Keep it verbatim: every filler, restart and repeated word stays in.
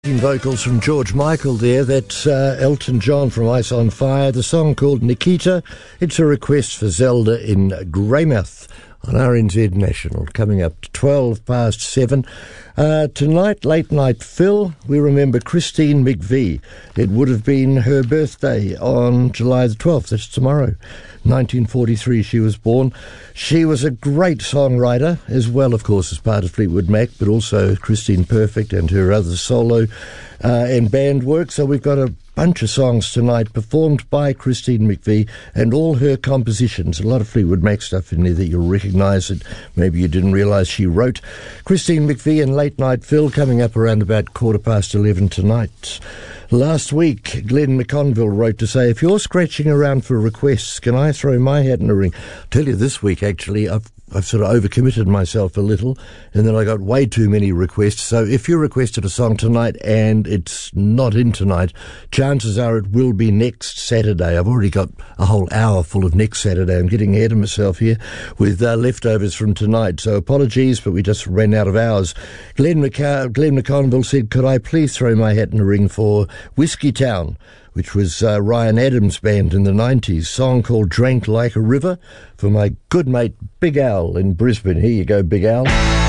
Vocals from George Michael there. That's uh, Elton John from Ice on Fire. The song called Nikita. It's a request for Zelda in Greymouth on R N Z National. Coming up to twelve past seven. Uh, tonight, Late Night Phil, we remember Christine McVie. It would have been her birthday on July the twelfth. That's tomorrow. nineteen forty-three she was born. She was a great songwriter, as well, of course, as part of Fleetwood Mac, but also Christine Perfect and her other solo uh, and band work. So we've got a bunch of songs tonight performed by Christine McVie and all her compositions. A lot of Fleetwood Mac stuff in there that you'll recognise that maybe you didn't realise she wrote. Christine McVie and Late Night Phil coming up around about quarter past eleven tonight. Last week, Glenn McConville wrote to say, if you're scratching around for requests, can I throw my hat in the ring? I'll tell you this week, actually, I've I've sort of overcommitted myself a little, and then I got way too many requests. So if you requested a song tonight and it's not in tonight, chances are it will be next Saturday. I've already got a whole hour full of next Saturday. I'm getting ahead of myself here with uh, leftovers from tonight. So apologies, but we just ran out of hours. Glenn, McC- Glenn McConville said, could I please throw my hat in the ring for Whiskey Town, which was uh, Ryan Adams' band in the nineties, song called Drank Like a River, for my good mate Big Al in Brisbane. Here you go, Big Al.